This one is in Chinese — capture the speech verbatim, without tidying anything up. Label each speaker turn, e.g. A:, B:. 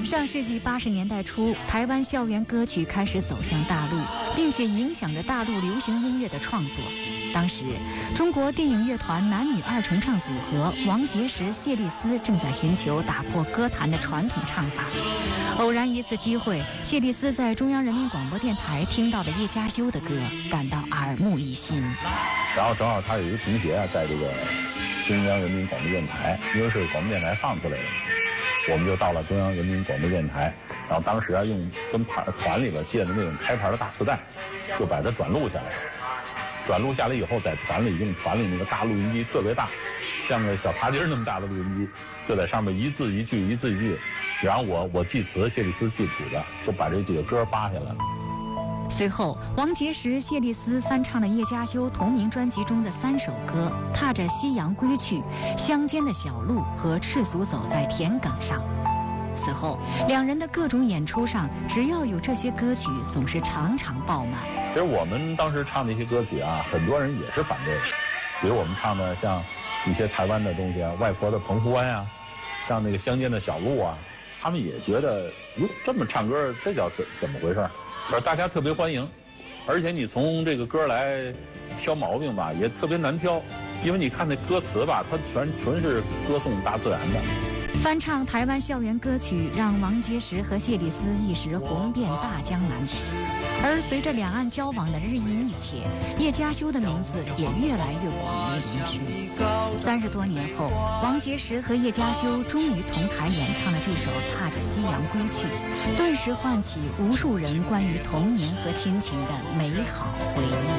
A: 上世纪八十年代初，台湾校园歌曲开始走向大陆，并且影响着大陆流行音乐的创作。当时，中国电影乐团男女二重唱组合王杰时、谢丽斯正在寻求打破歌坛的传统唱法。偶然一次机会，谢丽斯在中央人民广播电台听到了叶嘉修的歌，感到耳目一新。
B: 然后正好他有一个同学啊，在这个中央人民广播电台，因为是广播电台放出来的，我们就到了中央人民广播电台。然后当时啊，用跟团团里边借的那种开盘的大磁带，就把它转录下来。转录下来以后，在团里用团里那个大录音机特别大，像个小茶几那么大的录音机，就在上面一字一句一字一句，然后我我记词，谢丽斯记谱的，就把这几个歌扒下来了。
A: 随后，王杰时、谢丽斯翻唱了叶嘉修同名专辑中的三首歌《踏着夕阳归去》《乡间的小路》和《赤足走在田埂上》。此后，两人的各种演出上，只要有这些歌曲，总是场场爆满。
B: 其实我们当时唱的一些歌曲啊，很多人也是反对的，比如我们唱的像一些台湾的东西啊，外婆的澎湖湾啊，像那个乡间的小路啊，他们也觉得哟，这么唱歌，这叫怎怎么回事？可是大家特别欢迎，而且你从这个歌来挑毛病吧，也特别难挑，因为你看那歌词吧，它全纯是歌颂大自然的。
A: 翻唱台湾校园歌曲，让王杰时和谢丽斯一时红遍大江南北。而随着两岸交往的日益密切，叶嘉修的名字也越来越广为人知。三十多年后，王杰时和叶嘉修终于同台演唱了这首《踏着夕阳归去》，顿时唤起无数人关于童年和亲情的美好回忆。